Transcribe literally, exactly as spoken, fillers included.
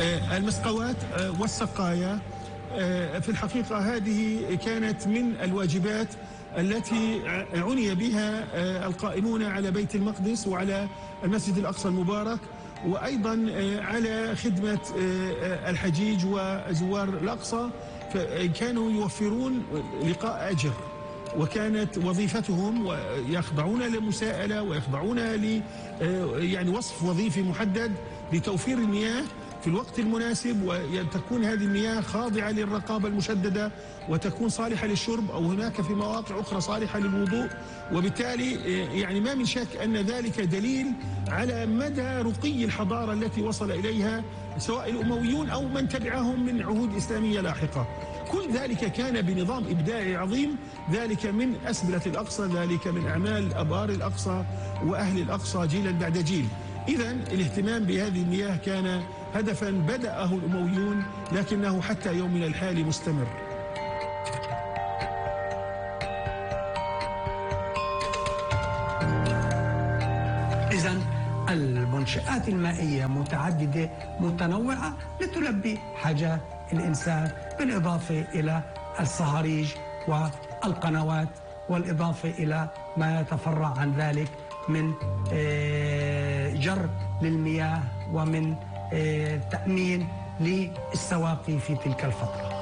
المسقوات والسقايا في الحقيقة هذه كانت من الواجبات التي عني بها القائمون على بيت المقدس وعلى المسجد الأقصى المبارك، وأيضا على خدمة الحجيج وزوار الأقصى، كانوا يوفرون لقاء أجر، وكانت وظيفتهم ويخضعون لمساءلة ويخضعون ل يعني وصف وظيفي محدد لتوفير المياه في الوقت المناسب، وتكون هذه المياه خاضعة للرقابة المشددة وتكون صالحة للشرب، أو هناك في مواقع أخرى صالحة للوضوء. وبالتالي يعني ما من شك أن ذلك دليل على مدى رقي الحضارة التي وصل إليها سواء الأمويون أو من تبعهم من عهود إسلامية لاحقة. كل ذلك كان بنظام إبداعي عظيم، ذلك من أسبلة الأقصى، ذلك من أعمال أبار الأقصى وأهل الأقصى جيلا بعد جيل. إذن الاهتمام بهذه المياه كان هدفا بدأه الأمويون، لكنه حتى يومنا الحالي مستمر. إذن المنشآت المائية متعددة متنوعة لتلبي حاجات الإنسان، بالإضافة إلى الصهاريج والقنوات، والإضافة إلى ما يتفرع عن ذلك من جر للمياه ومن تأمين للسواقي في تلك الفترة.